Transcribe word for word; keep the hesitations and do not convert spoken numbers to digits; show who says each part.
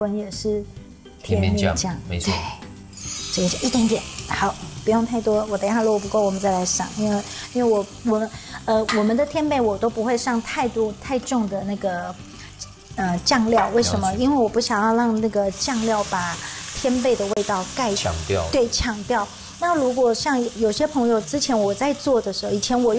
Speaker 1: 文也是
Speaker 2: 甜面酱，没错。
Speaker 1: 这个就一点点，好，不用太多。我等一下如果不够，我们再来上，因为因为我我们呃我们的天贝我都不会上太多太重的那个呃酱料，为什么？因为我不想要让那个酱料把天贝的味道盖
Speaker 2: 抢掉。
Speaker 1: 对，抢掉。那如果像有些朋友之前我在做的时候，以前我用